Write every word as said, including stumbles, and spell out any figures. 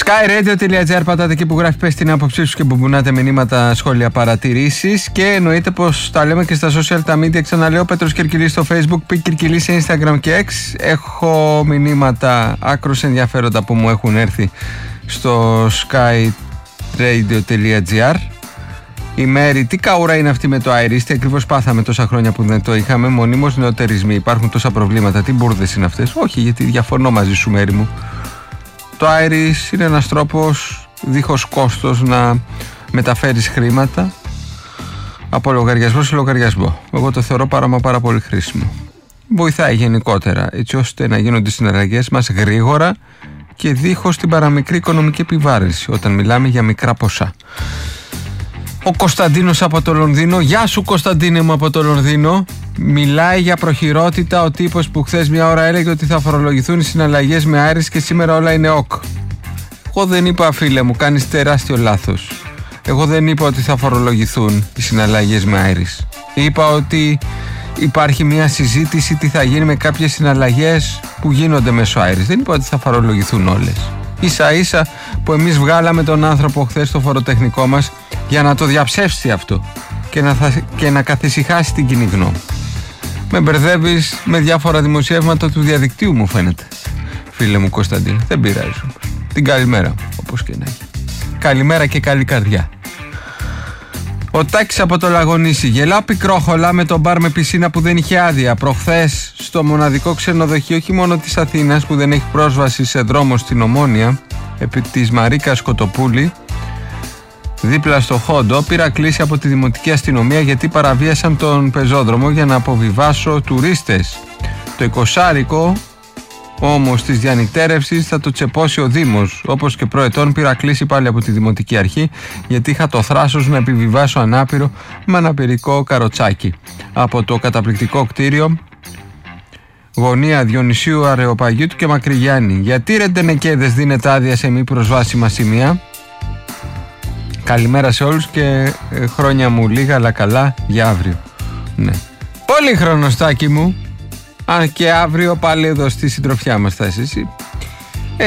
skyradio.gr, πατάτε εκεί που γράφει πες την άποψή σου και που μπουνάτε μηνύματα, σχόλια, παρατηρήσεις. Και εννοείται πως τα λέμε και στα social τα media. Ξαναλέω, Πέτρος Κερκυλής στο Facebook, Πι Κερκυλής σε Instagram και X. Έχω μηνύματα άκρως ενδιαφέροντα που μου έχουν έρθει στο skyradio.gr. Η Μέρη, τι καούρα είναι αυτή με το Iris, τι ακριβώς πάθαμε τόσα χρόνια που δεν το είχαμε. Μονίμως νεοτερισμοί, υπάρχουν τόσα προβλήματα. Τι μπουρδες είναι αυτές? Όχι, γιατί διαφωνώ μαζί σου, Μέρη μου. Το Iris είναι ένας τρόπος δίχως κόστος να μεταφέρεις χρήματα από λογαριασμό σε λογαριασμό. Εγώ το θεωρώ πάρα μα πάρα πολύ χρήσιμο. Βοηθάει γενικότερα έτσι ώστε να γίνονται οι συναλλαγές μας γρήγορα και δίχως την παραμικρή οικονομική επιβάρυνση όταν μιλάμε για μικρά ποσά. Ο Κωνσταντίνος από το Λονδίνο. Γεια σου Κωνσταντίνε μου από το Λονδίνο. Μιλάει για προχειρότητα ο τύπος που χθες μια ώρα έλεγε ότι θα φορολογηθούν οι συναλλαγές με Iris και σήμερα όλα είναι οκ. Εγώ δεν είπα, φίλε μου, κάνεις τεράστιο λάθος. Εγώ δεν είπα ότι θα φορολογηθούν οι συναλλαγές με Iris. Είπα ότι υπάρχει μια συζήτηση τι θα γίνει με κάποιες συναλλαγές που γίνονται μέσω Iris. Δεν είπα ότι θα φορολογηθούν όλες. Ίσα ίσα που εμείς βγάλαμε τον άνθρωπο χθες στο φοροτεχνικό μας για να το διαψεύσει αυτό και να, θα, και να καθησυχάσει την κοινή γνώμη. Με μπερδεύεις με διάφορα δημοσιεύματα του διαδικτύου, μου φαίνεται, φίλε μου Κωνσταντίνε. Δεν πειράζει όμως. Την καλημέρα, όπως και να έχει. Καλημέρα και καλή καρδιά. Ο Τάκης από το Λαγονίσι. Γελάω πικρόχολα με το μπαρ με πισίνα που δεν είχε άδεια. Προχθές στο μοναδικό ξενοδοχείο, όχι μόνο της Αθήνας, που δεν έχει πρόσβαση σε δρόμο στην Ομόνια, επί της Μαρίκας Κοτοπούλη, δίπλα στο Χόντο, πήρα κλήση από τη Δημοτική Αστυνομία γιατί παραβίασαν τον πεζόδρομο για να αποβιβάσω τουρίστες. Το εικοσάρικο όμως της διανυκτέρευσης θα το τσεπώσει ο Δήμος. Όπως και προετών πήρα κλήση πάλι από τη Δημοτική Αρχή γιατί είχα το θράσος να επιβιβάσω ανάπηρο με αναπηρικό καροτσάκι από το καταπληκτικό κτίριο γωνία Διονυσίου Αρεοπαγίτου και Μακρυγιάννη. Γιατί ρε ντενεκέδες δίνετε άδεια σε μη προσβάσιμα σημεία? Καλημέρα σε όλους και ε, χρόνια μου λίγα αλλά καλά για αύριο. Ναι. Πολύ χρονοστάκι μου. Αν και αύριο πάλι εδώ στη συντροφιά μας θα είσαι εσύ.